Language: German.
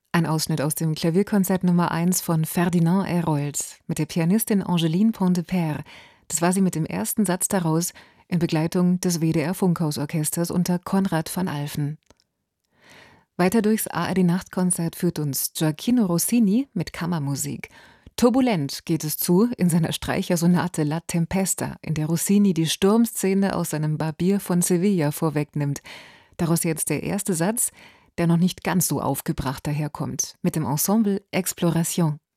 Ein Ausschnitt aus dem Klavierkonzert Nummer 1 von Ferdinand Hérold mit der Pianistin Angeline Pontepère. Das war sie mit dem ersten Satz daraus in Begleitung des WDR-Funkhausorchesters unter Konrad van Alphen. Weiter durchs ARD-Nachtkonzert führt uns Gioacchino Rossini mit Kammermusik. Turbulent geht es zu in seiner Streichersonate La Tempesta, in der Rossini die Sturmszene aus seinem Barbier von Sevilla vorwegnimmt. Daraus jetzt der erste Satz, der noch nicht ganz so aufgebracht daherkommt, mit dem Ensemble Exploration.